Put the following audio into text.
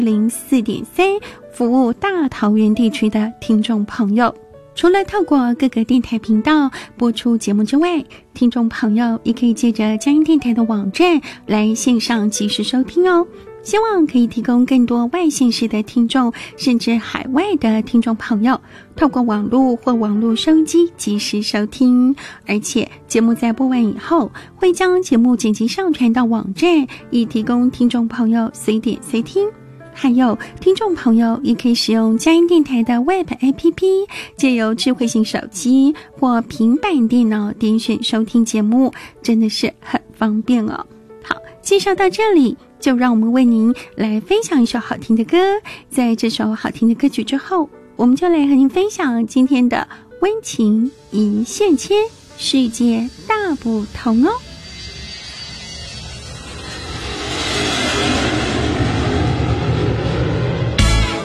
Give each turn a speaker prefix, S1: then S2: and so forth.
S1: 04.3服务大桃园地区的听众朋友。除了透过各个电台频道播出节目之外，听众朋友也可以借着佳音电台的网站来线上即时收听哦。希望可以提供更多外县市的听众，甚至海外的听众朋友，透过网络或网络收音机即时收听。而且节目在播完以后，会将节目剪辑上传到网站，以提供听众朋友随点随听。还有听众朋友也可以使用佳音电台的 Web APP， 借由智慧型手机或平板电脑点选收听节目，真的是很方便哦。好，介绍到这里，就让我们为您来分享一首好听的歌。在这首好听的歌曲之后，我们就来和您分享今天的温情一线牵，世界大不同哦。